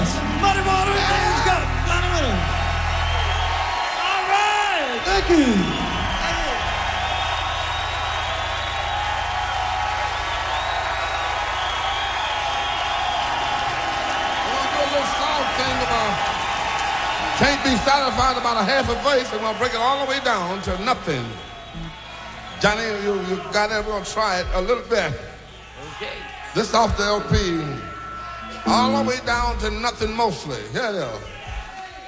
Muddy Water, James Scott, Johnny Winter. All right. Thank you. Can't be satisfied about a half a verse, and we're gonna break it all the way down to nothing. Johnny, you got it. We're gonna try it a little bit. Okay. This off the LP, all the way down to nothing mostly. Here it is.